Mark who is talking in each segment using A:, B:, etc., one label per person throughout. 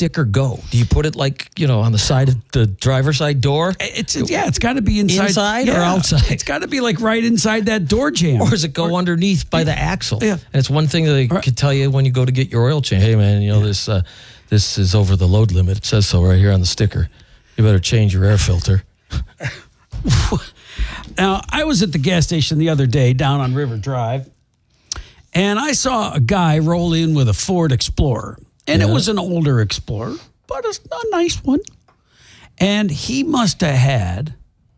A: sticker go? Do you put it on the side of the driver's side door?
B: It's got to be inside
A: or outside.
B: It's got to be like right inside that door jamb.
A: Or does it go underneath by the axle?
B: Yeah.
A: And it's one thing that they could tell you when you go to get your oil change. Hey, man, this is over the load limit. It says so right here on the sticker. You better change your air filter.
B: Now, I was at the gas station the other day down on River Drive, and I saw a guy roll in with a Ford Explorer. And it was an older Explorer, but a nice one. And he must have had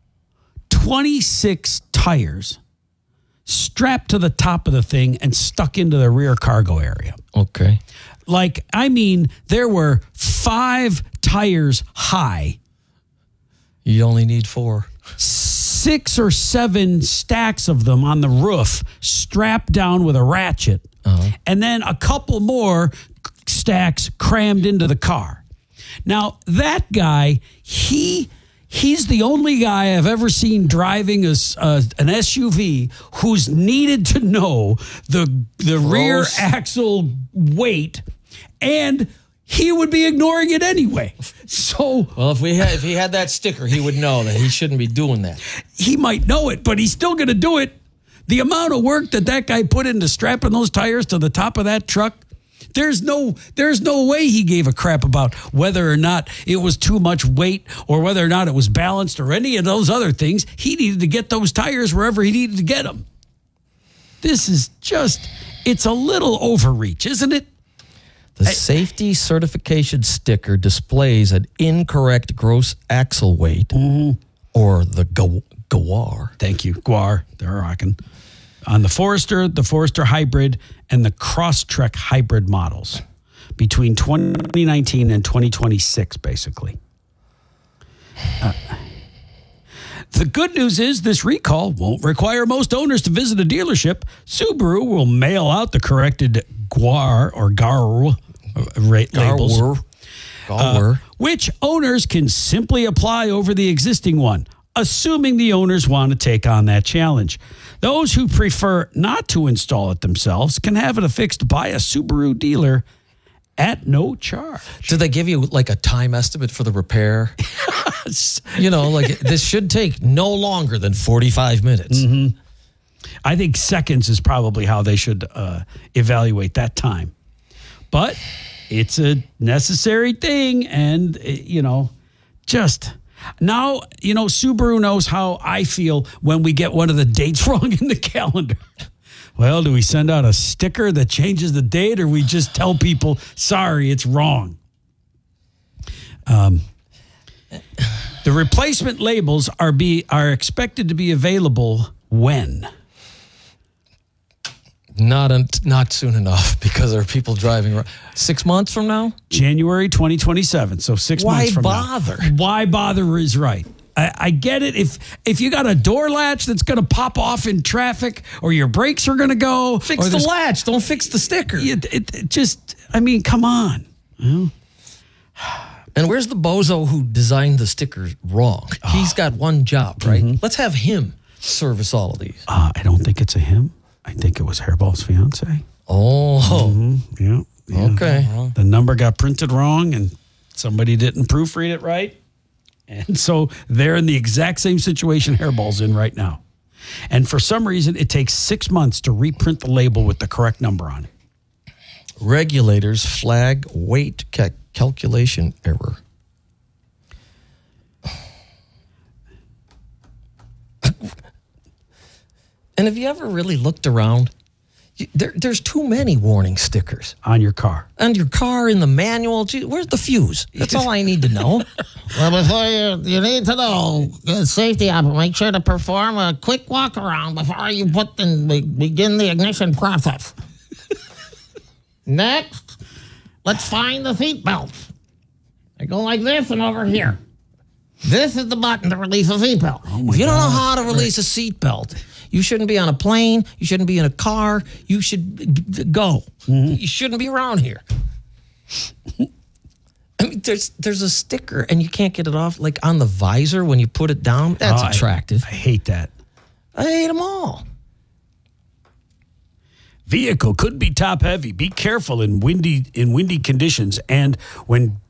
B: 26 tires strapped to the top of the thing and stuck into the rear cargo area.
A: Okay.
B: There were 5 tires high.
A: You only need 4.
B: 6 or 7 stacks of them on the roof strapped down with a ratchet. And then a couple more stacks crammed into the car. Now, that guy, he's the only guy I've ever seen driving an SUV who's needed to know the rear axle weight, and he would be ignoring it anyway. So,
A: well, if he had that sticker, he would know that he shouldn't be doing that.
B: He might know it, but he's still going to do it. The amount of work that guy put into strapping those tires to the top of that truck, there's no way he gave a crap about whether or not it was too much weight or whether or not it was balanced or any of those other things. He needed to get those tires wherever he needed to get them. This is it's a little overreach, isn't it?
A: The safety certification sticker displays an incorrect gross axle weight, or the GWAR.
B: Thank you, GWAR. They're rocking. On the Forester Hybrid, and the Crosstrek Hybrid models between 2019 and 2026, basically. The good news is this recall won't require most owners to visit a dealership. Subaru will mail out the corrected GWAR or GAR labels, which owners can simply apply over the existing one, assuming the owners want to take on that challenge. Those who prefer not to install it themselves can have it affixed by a Subaru dealer at no charge.
A: Do they give you like a time estimate for the repair? This should take no longer than 45 minutes.
B: Mm-hmm. I think seconds is probably how they should evaluate that time. But it's a necessary thing, and, now, Subaru knows how I feel when we get one of the dates wrong in the calendar. Well, do we send out a sticker that changes the date, or we just tell people, sorry, it's wrong? The replacement labels are expected to be available when?
A: Not soon enough, because there are people driving around. 6 months from now?
B: January 2027, so 6 months from
A: Why bother?
B: now. Why bother is right. I get it. If you got a door latch that's going to pop off in traffic, or your brakes are going to go.
A: Fix the latch. Don't fix the sticker.
B: Come on. Well,
A: and where's the bozo who designed the stickers wrong? He's got one job, right? Mm-hmm. Let's have him service all of these.
B: I don't think it's a him. I think it was Hairball's fiance.
A: Oh.
B: Mm-hmm. Yeah.
A: Okay.
B: The number got printed wrong, and somebody didn't proofread it right. And so they're in the exact same situation Hairball's in right now. And for some reason, it takes 6 months to reprint the label with the correct number on it.
A: Regulators flag weight calculation error. And have you ever really looked around? There's too many warning stickers.
B: On your car.
A: On your car, in the manual. Gee, where's the fuse? That's all I need to know.
C: Well, before you need to know, safety up, make sure to perform a quick walk around before you begin the ignition process. Next, let's find the seat belt. I go like this and over here. This is the button to release a seat belt.
A: If you don't know how to release a seat belt, you shouldn't be on a plane. You shouldn't be in a car. You should go. Mm-hmm. You shouldn't be around here. I mean, there's a sticker, and you can't get it off, like on the visor when you put it down. That's attractive.
B: I hate that.
A: I hate them all.
B: Vehicle could be top heavy. Be careful in windy conditions and when